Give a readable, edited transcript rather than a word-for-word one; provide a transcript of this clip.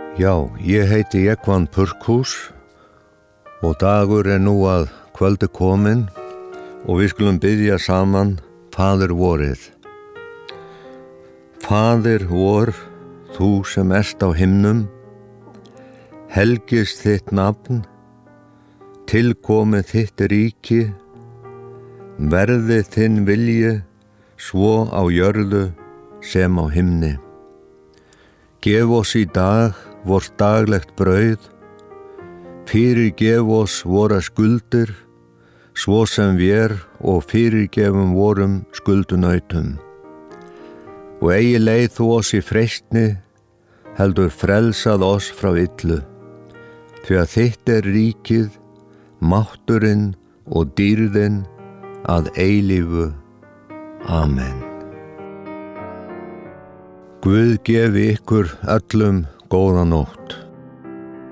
Já, ég heiti Jekvan Purkhus og dagur nú að kvöldi kominn og við skulum biðja saman Faðir vorið. Faðir vor, þú sem ert á himnum, helgist þitt nafn, tilkomi þitt ríki, verði þinn vilji svo á jörðu sem á himni. Gef oss í dag vort daglegt brauð, fyrirgef oss vora skuldir, svo sem vér og fyrirgefum vorum skuldunautum. Og eigi leið þú oss í freistni, heldur frelsað oss frá illu, því að þitt ríkið, mátturinn og dýrðin að eilífu. Amen. Guð gefi ykkur öllum góða nótt.